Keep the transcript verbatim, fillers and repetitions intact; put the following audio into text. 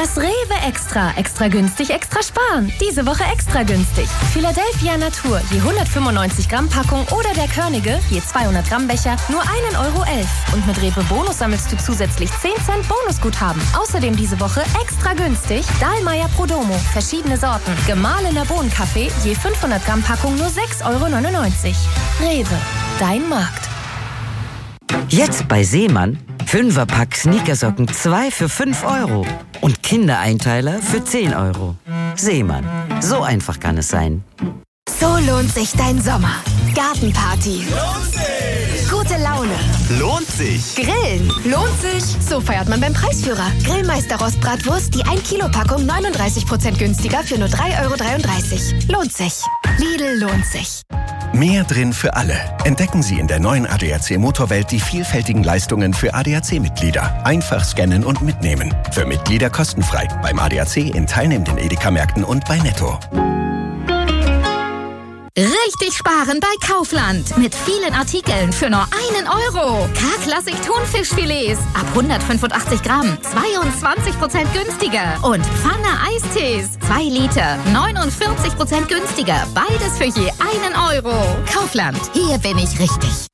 Das Rewe Extra. Extra günstig, extra sparen. Diese Woche extra günstig. Philadelphia Natur, je hundertfünfundneunzig Gramm Packung oder der Körnige, je zweihundert Gramm Becher, nur ein Euro elf. Und mit Rewe Bonus sammelst du zusätzlich zehn Cent Bonusguthaben. Außerdem diese Woche extra günstig Dahlmeier Prodomo, verschiedene Sorten. Gemahlener Bohnenkaffee, je fünfhundert Gramm Packung nur sechs Euro neunundneunzig. Rewe, dein Markt. Jetzt bei Seemann Fünferpack Sneakersocken zwei für fünf Euro und Kindereinteiler für zehn Euro. Seemann, so einfach kann es sein. So lohnt sich dein Sommer. Gartenparty. Lohnt sich. Gute Laune. Lohnt sich. Grillen. Lohnt sich. So feiert man beim Preisführer. Grillmeister Rostbratwurst, die ein Kilo Packung neununddreißig Prozent günstiger für nur drei Euro dreiunddreißig. Lohnt sich. Lidl lohnt sich. Mehr drin für alle. Entdecken Sie in der neuen A D A C Motorwelt die vielfältigen Leistungen für A D A C-Mitglieder. Einfach scannen und mitnehmen. Für Mitglieder kostenfrei. Beim A D A C in teilnehmenden Edeka-Märkten und bei Netto. Richtig sparen bei Kaufland. Mit vielen Artikeln für nur einen Euro. K-Klassik Thunfischfilets ab hundertfünfundachtzig Gramm. zweiundzwanzig Prozent günstiger. Und Pfanne Eistees. zwei Liter. neunundvierzig Prozent günstiger. Beides für je einen Euro. Kaufland. Hier bin ich richtig.